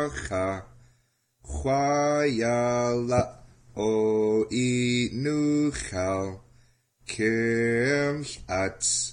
Nacha Chwayala O Inuchal Kirch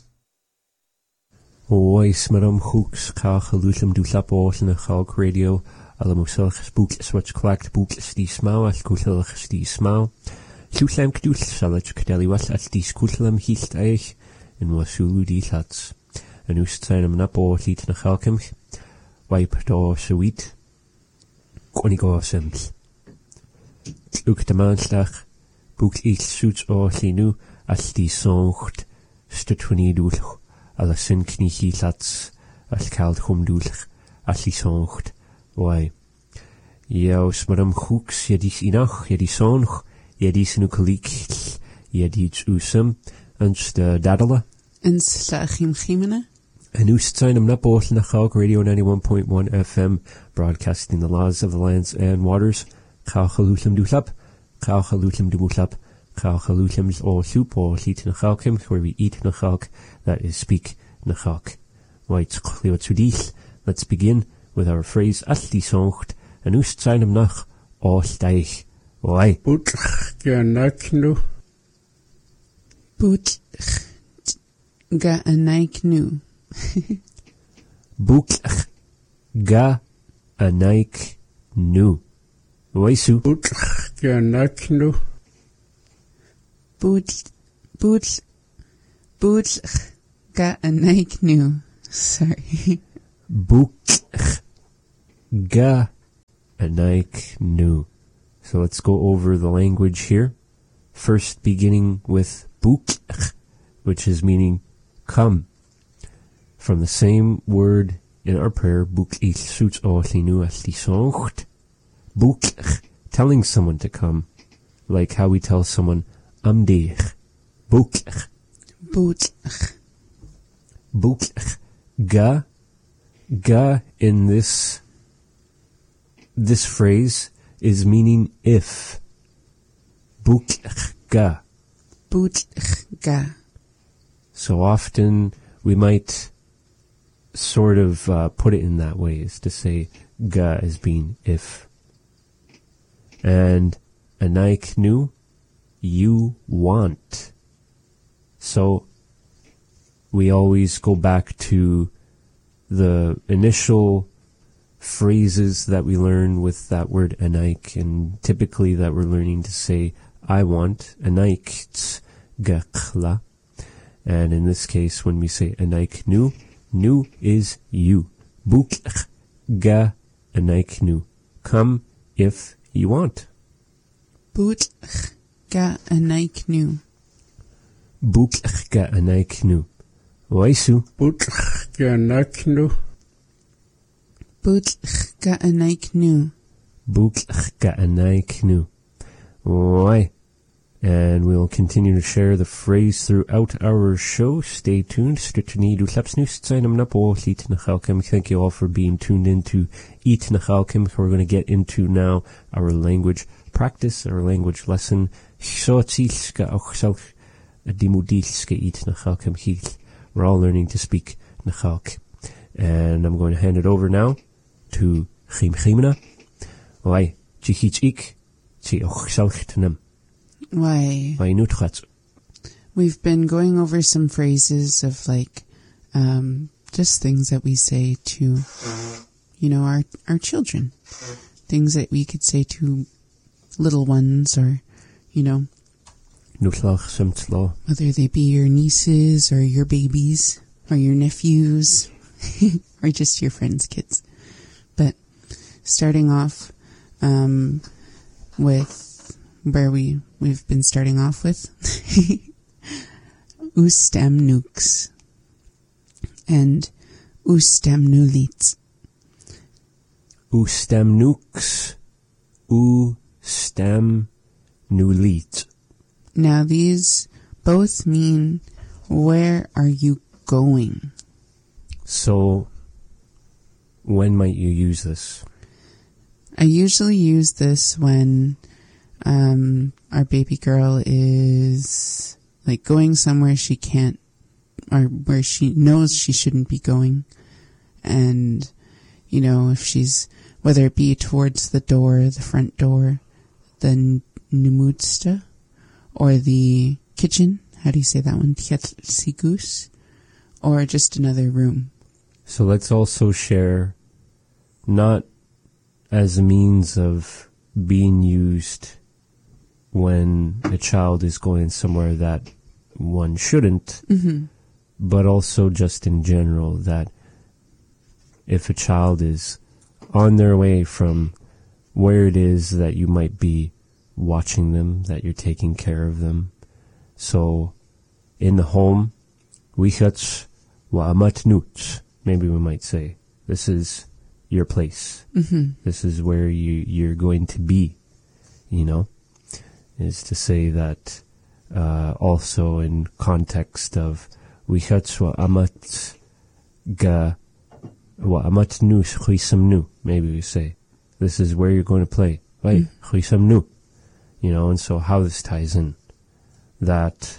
Oes maram hooks kach lutem du lap in a chalk radio alamuselch spook swatch clacked book sti smau al kutelch sti smau Lulem kdul salach kdeli was al di skutelem hilt eich in wasulu di lats en ustzainem na bo lit na chalkem wipe do sweet Konigo sims Uk de maanslag boek ich suits o linu al di songt stutwani dulch alla sin knichi lats al kald chumdulch al di songt wai Jaus maram hooks jedis inach jedis songt jedis nu kalik jedis usum ens de dadala ens la chimchimene En Oostzainem Napol Nachalk Radio 91.1 FM, broadcasting the laws of the lands and waters. Chauchalutlem Dulap, Chauchalutlem Dulap, Chauchalutlem O Soup O Heat Nachalkim, where we eat Nachalk, that is speak Nachalk. White Kliwatsudich. Let's begin with our phrase Atli Songt, en Oostzainem Nach O Steich. Why? Boot Ganaknu. Boot Ga Anaiknu. Book ga anaik nu. Waisu. Boot Ganaknu. Boot Ga Anaiknu. Sorry. Book ga anaik nu. So let's go over the language here. First beginning with book, which is meaning come. From the same word in our prayer, book ich suits o linu as die songt. Book, telling someone to come, like how we tell someone, am dich. Book. Book. Ga in this phrase is meaning if. Book ga. So often we might sort of put it in that way, is to say ga as being if. And anaik nu, you want. So we always go back to the initial phrases that we learn with that word anaik, and typically that we're learning to say I want, anaik t's gakla. And in this case, when we say anaik nu is you. Book ga anaik nu. Come if you want. Boot ga anaik nu. Book ga anaik nu. Waisu. Boot Ganaknu. Boot ga anaik nu. Book ga anaik nu. Wai. And we'll continue to share the phrase throughout our show. Stay tuned. Thank you all for being tuned in to Eat Nachalkim. We're going to get into now our language practice, our language lesson. We're all learning to speak Nachalk. And I'm going to hand it over now to Chim Chimena. Why? Chichich Why? We've been going over some phrases of like, just things that we say to, our children. Things that we could say to little ones or, whether they be your nieces or your babies or your nephews or just your friends' kids. But starting off, with where we've been starting off with ustem nukes and ustem nulits. Ustem nukes, ustem nulit. Now these both mean where are you going? So when might you use this? I usually use this when our baby girl is like going somewhere she can't, or where she knows she shouldn't be going. And, if she's whether it be towards the door, the front door, the numutsta, or the kitchen. How do you say that one? Sigus, or just another room. So let's also share, not as a means of being used when a child is going somewhere that one shouldn't, but also just in general, that if a child is on their way from where it is that you might be watching them, that you're taking care of them. So in the home, wichatz wa'amat nuts, maybe we might say, this is your place. This is where you're going to be, is to say that also in context of wichatz wa'amat wa'amat nus chuisam nu, maybe we say, this is where you're going to play. Right, chuisam nu. And so how this ties in, that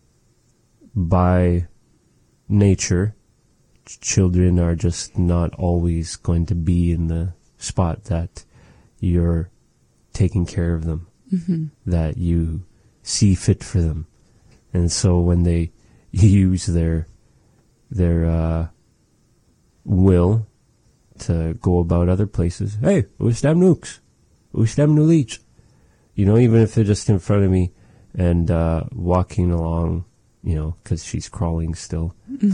by nature, children are just not always going to be in the spot that you're taking care of them, that you see fit for them. And so when they use their will to go about other places, hey, ustam nukes, ustam nulich, even if they're just in front of me and walking along, because she's crawling still.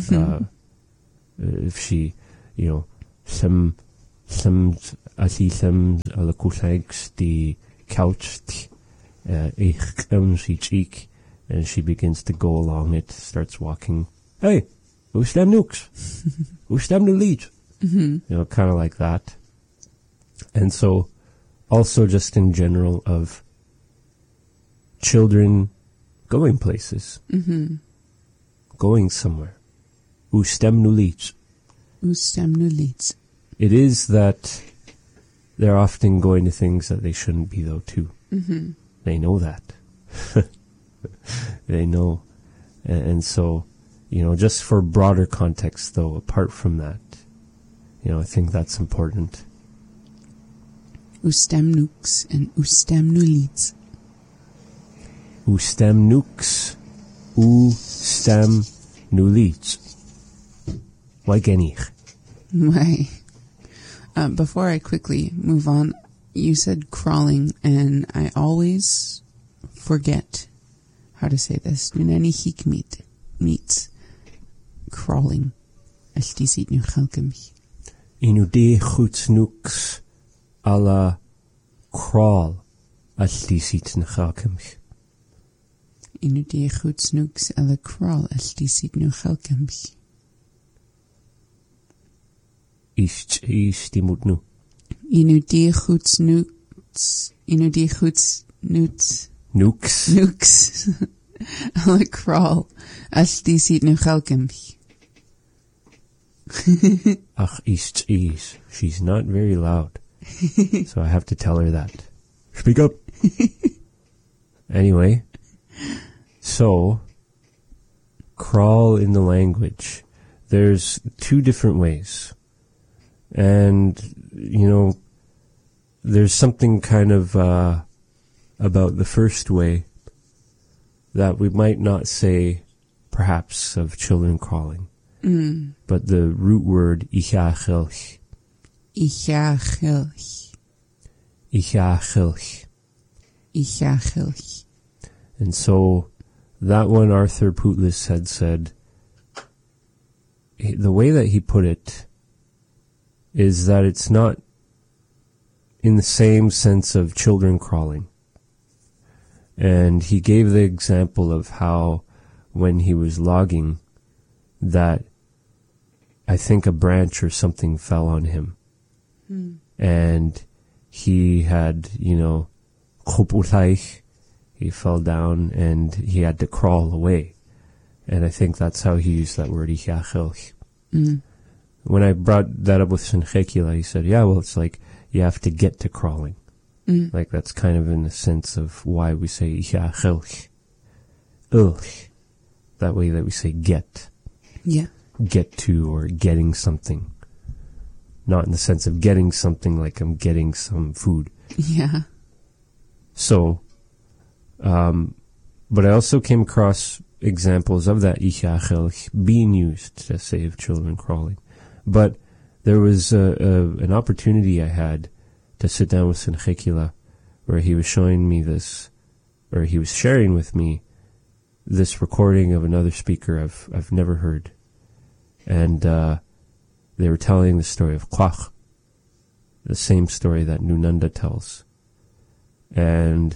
If she, some asisam alakusags the couch cheek, and she begins to go along it, starts walking. Hey, ustam nukes, ustam nulich, kind of like that. And so, also just in general of children going places, going somewhere. Ustem nulich. Ustem nulich. It is that they're often going to things that they shouldn't be, though, too. They know that. They know. And so, just for broader context, though, apart from that, I think that's important. Ustem nux and ustem nulich. Ustem nux, ustem nulich. Why genich? Why? Before I quickly move on, you said crawling, and I always forget how to say this. Nuneni hik meets crawling. As die ziet nu gelkemich. Inu de goed nux ala crawl. As die ziet nu gelkemich. Inu de goed nux ala crawl. As die ziet nu gelkemich. Is die moet nu. Inu de goed nuts. Inu de goed nuts. Nukes. Nukes. Alle crawl. As die ziet nu gelkemich. Ach, is. She's not very loud. So I have to tell her that. Speak up. Anyway. So, crawl in the language. There's two different ways. And, there's something kind of about the first way that we might not say, perhaps, of children crawling. But the root word, ichachelch. Ichachelch. Ichachelch. Ichachelch. And so, that one Arthur Putlis had said, the way that he put it is that it's not in the same sense of children crawling. And he gave the example of how when he was logging that I think a branch or something fell on him. And he had, he fell down and he had to crawl away. And I think that's how he used that word, ichachelch. When I brought that up with Shenchekila, he said, yeah, well, it's like you have to get to crawling. Like that's kind of in the sense of why we say ichachelch. That way that we say get. Yeah. Get to or getting something. not in the sense of getting something like I'm getting some food. Yeah. So, but I also came across examples of that ichachelch being used to save children crawling. But there was an opportunity I had to sit down with Senchekila, where he was showing me this, or he was sharing with me this recording of another speaker I've never heard. And they were telling the story of Kwach, the same story that Nunanda tells. And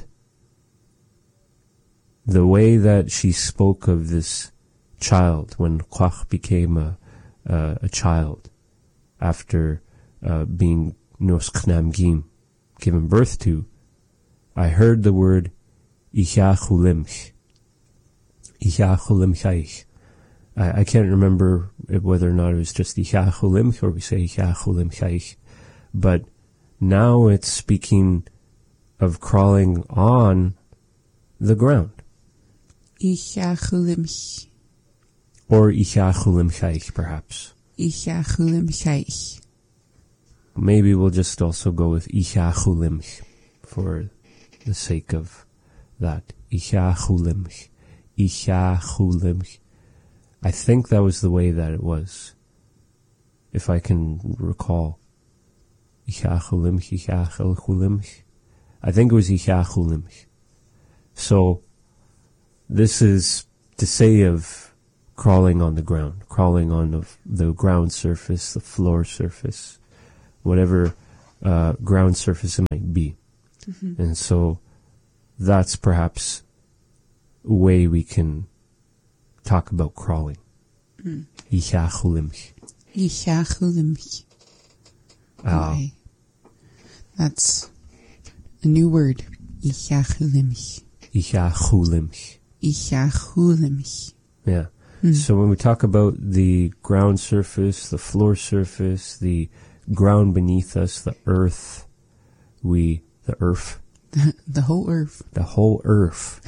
the way that she spoke of this child when Kwach became a child after being Nos Knamgim, given birth to, I heard the word Ichachulimch. Ichachulimchaich. I can't remember whether or not it was just Ichachulimch or we say Ichachulimchaich, but now it's speaking of crawling on the ground. Ichachulimch. Or Ichachulimchaich, perhaps. Ichachulimchaich. Maybe we'll just also go with Ichachulimch for the sake of that. Ichachulimch. Ichachulimch. I think that was the way that it was, if I can recall. Ichachulimch, Ichachulimch. I think it was Ichachulimch. So, this is to say of crawling on the ground, crawling on the ground surface, the floor surface, whatever ground surface it might be. Mm-hmm. And so that's perhaps a way we can talk about crawling. Ichachulimch. Ichachulimch. Okay. That's a new word. Ichachulimch. Ichachulimch. Ichachulimch. Yeah. So when we talk about the ground surface, the floor surface, the ground beneath us, the earth, the whole earth. The whole earth.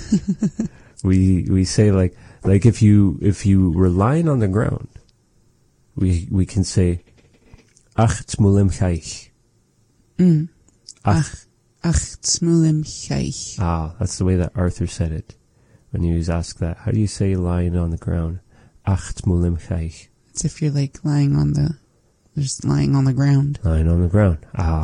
we say like if you were lying on the ground, we can say ach tzmulem chaich. Ach tzmulem chaich. That's the way that Arthur said it when he was asked that. How do you say lying on the ground? Ach tzmulem chaich. It's if you're like lying on the ground. Lying on the ground.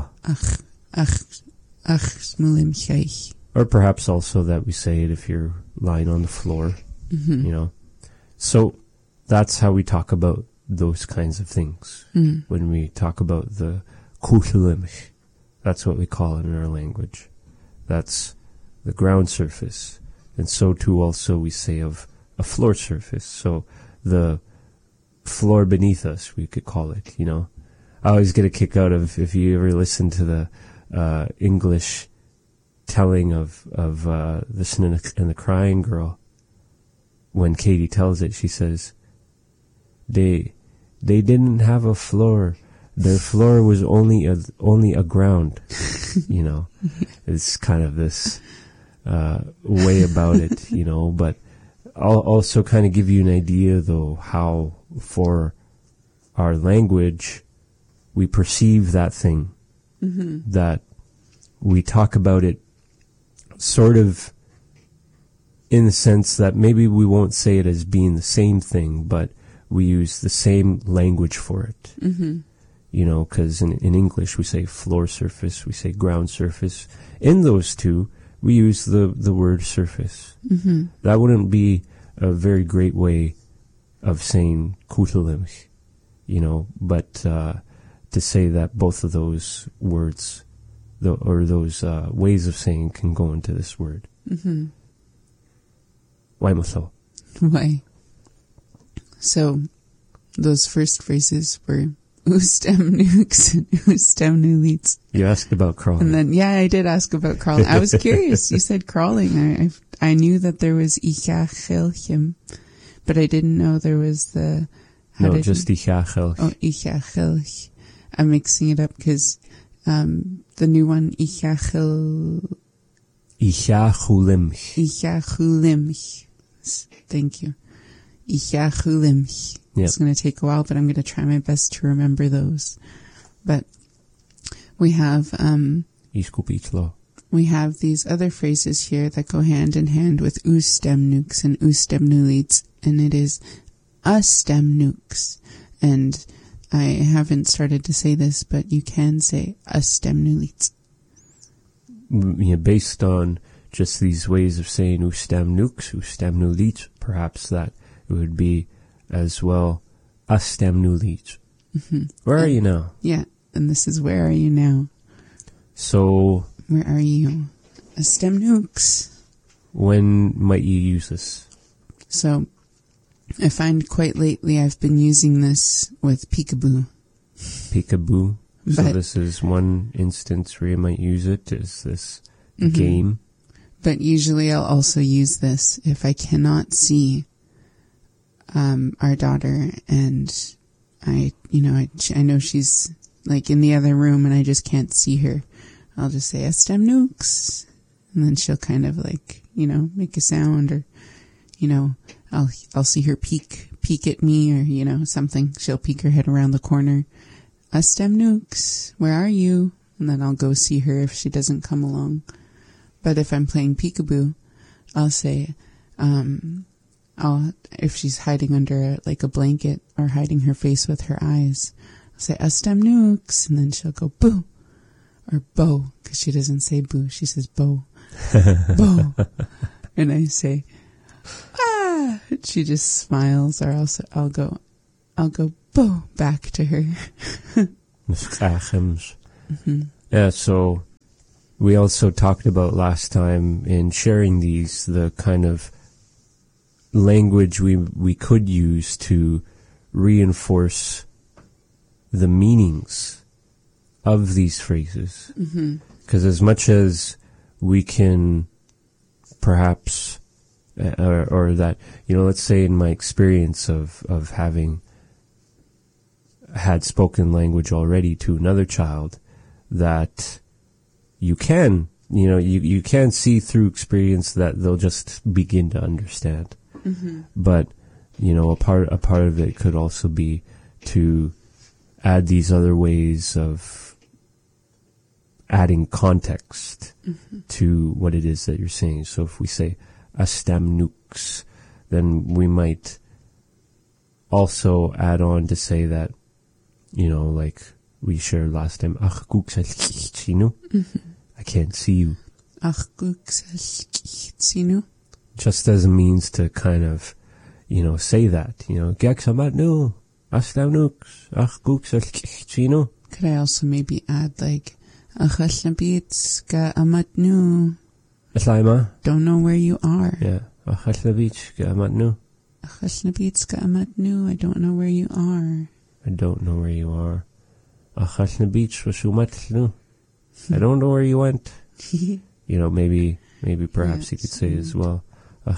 Ach tzmulem chaich. Or perhaps also that we say it if you're lying on the floor, you know. So that's how we talk about those kinds of things. When we talk about the kuchelimch, that's what we call it in our language. That's the ground surface. And so too also we say of a floor surface. So the floor beneath us, we could call it, you know. I always get a kick out of, if you ever listen to the English telling of the Sin and the Crying Girl, when Katie tells it, she says, they didn't have a floor. Their floor was only a ground. You know, it's kind of this way about it, you know. But I'll also kind of give you an idea, though, how for our language we perceive that thing, that we talk about it sort of in the sense that maybe we won't say it as being the same thing, but we use the same language for it. You know, because in English we say floor surface, we say ground surface. In those two, we use the word surface. That wouldn't be a very great way of saying kutelimch, you know, but to say that both of those words, or those ways of saying, can go into this word. Why Maso? Why? So, those first phrases were Ustem nukes and Ustem nuleets. You asked about crawling. And then, yeah, I did ask about crawling. I was curious. You said crawling. I knew that there was Ichachelchim, but I didn't know there was the... just Ichachelch. Oh, Ichachelch. I'm mixing it up because the new one, Ichachulimch. Ichachulimch. Thank you. Ichachulimch. Yep. It's going to take a while, but I'm going to try my best to remember those. But we have we have these other phrases here that go hand in hand with ustemnukes and ustemnulits, and it is ustemnukes. And I haven't started to say this, but you can say ustemnulits. Yeah, based on just these ways of saying ustemnukes, ustemnulits, perhaps that it would be as well ustemnulits. Mm-hmm. Where are you now? Yeah, and this is where are you now? So, where are you? Ustemnukes. When might you use this? So, I find quite lately I've been using this with peekaboo. Peekaboo. So this is one instance where you might use it. Is this game? But usually I'll also use this if I cannot see our daughter, and I know she's like in the other room and I just can't see her. I'll just say ustemnukes, and then she'll kind of like, make a sound, or, I'll see her peek at me, or, something. She'll peek her head around the corner. Ustemnukes, where are you? And then I'll go see her if she doesn't come along. But if I'm playing peekaboo, I'll say, if she's hiding under a blanket or hiding her face with her eyes, I'll say ustemnukes, and then she'll go boo, or bo, because she doesn't say boo, she says bo. Bo. And I say, ah, and she just smiles, or else I'll go bo back to her. Mm-hmm. Yeah, so we also talked about last time in sharing these, the kind of language we could use to reinforce the meanings of these phrases. Because as much as we can perhaps, or that, let's say in my experience of having had spoken language already to another child, that you can, you can see through experience that they'll just begin to understand. But, a part of it could also be to add these other ways of adding context to what it is that you're saying. So if we say ustemnukes, then we might also add on to say that, like we shared last time, I can't see you. Just as a means to kind of, say that, Could I also maybe add don't know where you are. Yeah. I don't know where you are. I don't know where you are. I don't know where you went. Maybe perhaps you could say as well, I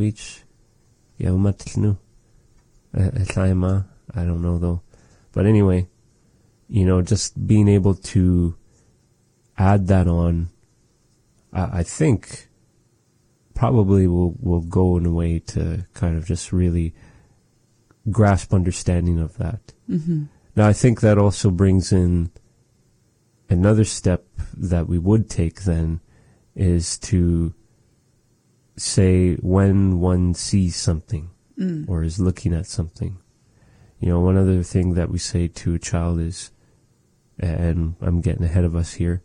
don't know though. But anyway, just being able to add that on, I think probably will go in a way to kind of just really grasp understanding of that. Now, I think that also brings in another step that we would take then, is to say when one sees something or is looking at something. One other thing that we say to a child is, and I'm getting ahead of us here,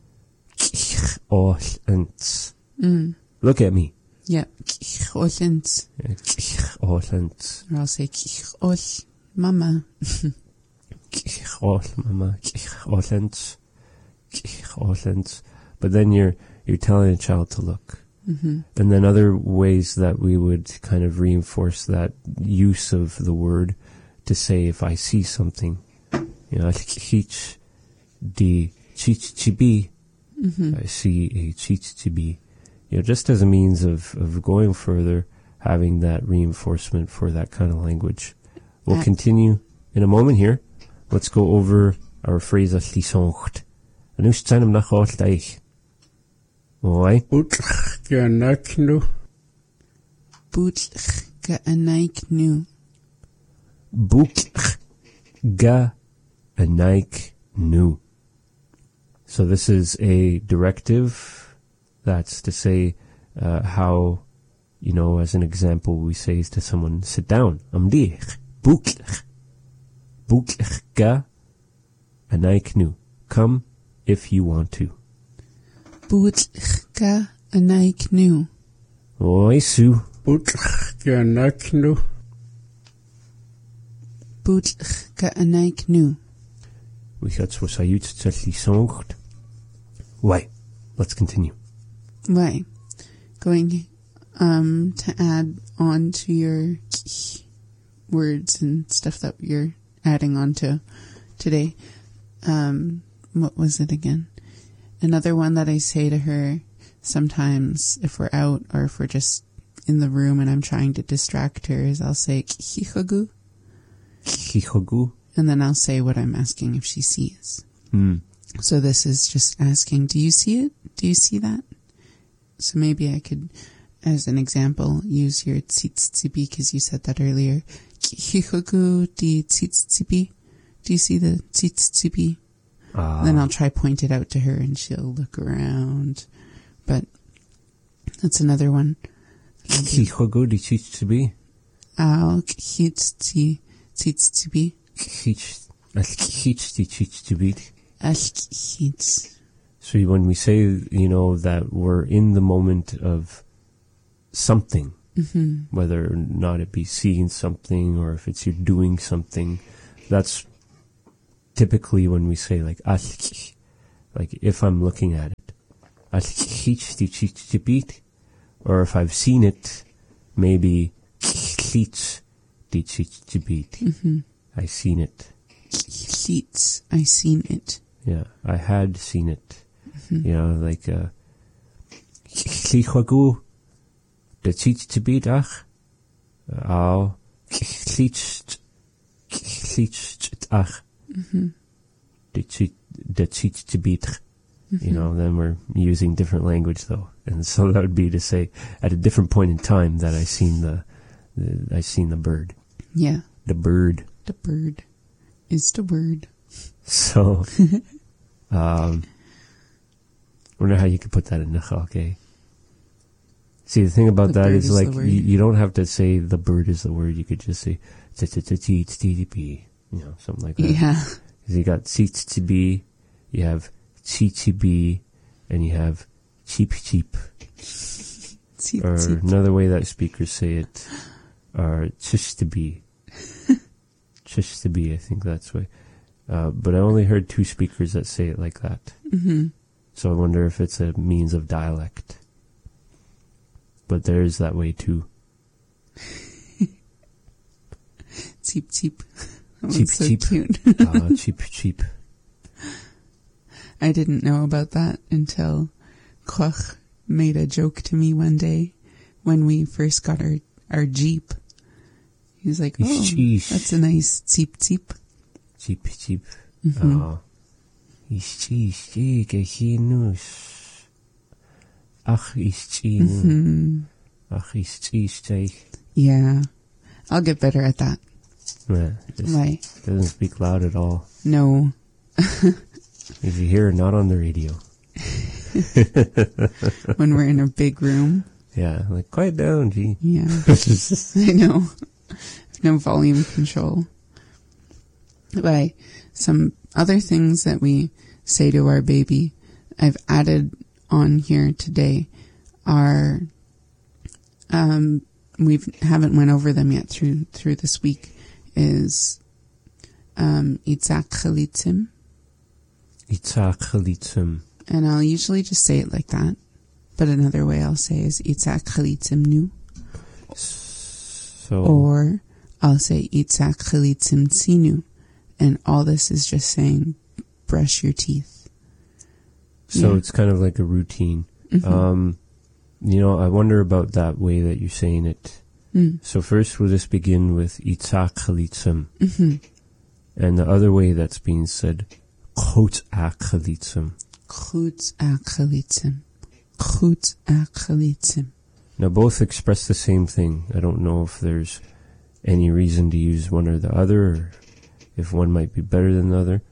look at me. Yeah. Or I'll say mama. But then you're telling a child to look. And then other ways that we would kind of reinforce that use of the word, to say if I see something, I see a chichibi, just as a means of going further, having that reinforcement for that kind of language. We'll continue in a moment here. Let's go over our phrase as lisoncht. And who's trying to knock off the Oi? Bootganaknu. Bootganaknu. Bootganaknu. nu. So this is a directive. That's to say how, as an example, we say to someone, sit down. Amdich. Buklich. Buklich ga anaik nu. Come if you want to. Buklich ga anaik nu. Oisu. Buklich ga anaik nu. Buklich ga anaik nu. We got swasayut tselli songt. Why? Let's continue. Why? Going to add on to your words and stuff that you're adding on to today. What was it again? Another one that I say to her sometimes if we're out or if we're just in the room and I'm trying to distract her is I'll say kihihogu. Kihihogu. And then I'll say what I'm asking if she sees. So this is just asking, do you see it? Do you see that? So maybe I could, as an example, use your tsitsibi because you said that earlier. Kihihogu di tsitsibi. Do you see the tsitsibi? Then I'll try point it out to her and she'll look around. But that's another one. Kihihogu di tsitsibi. I'll tsitsibi. So when we say, that we're in the moment of something, whether or not it be seeing something or if it's you're doing something, that's typically when we say like if I'm looking at it, or if I've seen it, maybe I seen it. I seen it. Yeah, I had seen it. Like Chlichwagu de Tsitzibitach au Chlichtach de Tsitzibitach. Then we're using different language though. And so that would be to say at a different point in time that I seen the bird. Yeah. The bird. The bird is the word. So, I wonder how you could put that in Nechal. See, the thing about that is like, you don't have to say the bird is the word. You could just say, TTP, something like that. Yeah. Because you got tzitzibi, you have tzitzibi, and you have cheep. Or another way that speakers say it are chistabi. Chistabi, I think that's way. But I only heard 2 speakers that say it like that. So I wonder if it's a means of dialect. But there is that way too. Cheep. Cheep. Cheep. I didn't know about that until Koch made a joke to me one day when we first got our Jeep. He was like, that's a nice cheep. Cheep. Oh. Yeah. I'll get better at that. Yeah, Why? Doesn't speak loud at all. No. If you hear, not on the radio. When we're in a big room. Yeah, like, quiet down, G. Yeah. I know. No volume control. But some other things that we say to our baby, I've added on here today are, we haven't went over them yet through this week, is, Itzak Chalitzim. Itzak Chalitzim. And I'll usually just say it like that. But another way I'll say is Itzak Chalitzim Nu. So. Or I'll say Itzak Chalitzim Tzinu. And all this is just saying brush your teeth. So it's kind of like a routine. I wonder about that way that you're saying it. So first we'll just begin with Itzak Chalitzim. And the other way that's being said, Chotzak Chalitzim. Chotzak Chalitzim. Chotzak Chalitzim. Now both express the same thing. I don't know if there's any reason to use one or the other, or if one might be better than the other.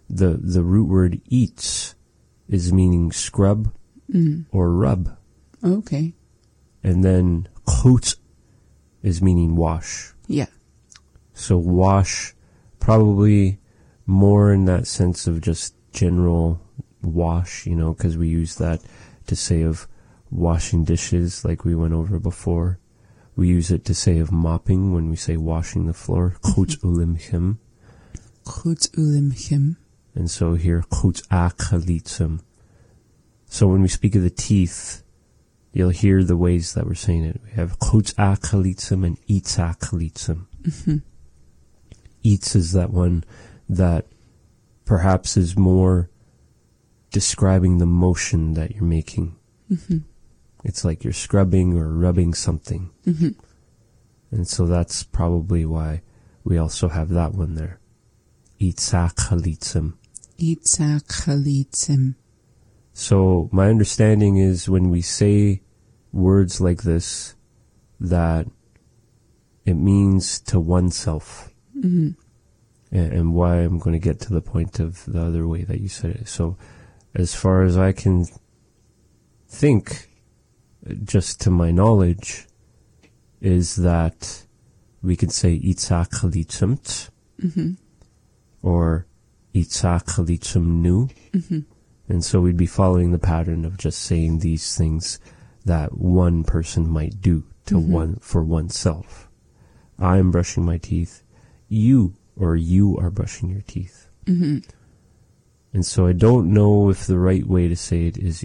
the root word eats is meaning scrub or rub. Okay. And then chutz is meaning wash. Yeah. So wash, probably more in that sense of just general wash, because we use that to say of washing dishes like we went over before. We use it to say of mopping when we say washing the floor. Chutz ulimchim. Chutz ulimchim. And so here, chutz achalitzim. So when we speak of the teeth, you'll hear the ways that we're saying it. We have chutz achalitzim and itz achalitzim. Mm-hmm. Itz is that one that perhaps is more describing the motion that you're making. Mm-hmm. It's like you're scrubbing or rubbing something. Mm-hmm. And so that's probably why we also have that one there. Itzak chalitzim. Itzak chalitzim. So my understanding is when we say words like this, that it means to oneself. Mm-hmm. And why I'm going to get to the point of the other way that you said it. So as far as I can think, just to my knowledge, is that we could say Itzak chalitzimt, or Itzak chalitzim nu. Mm-hmm. And so we'd be following the pattern of just saying these things that one person might do to for oneself. I'm brushing my teeth. You are brushing your teeth. Mm-hmm. And so I don't know if the right way to say it is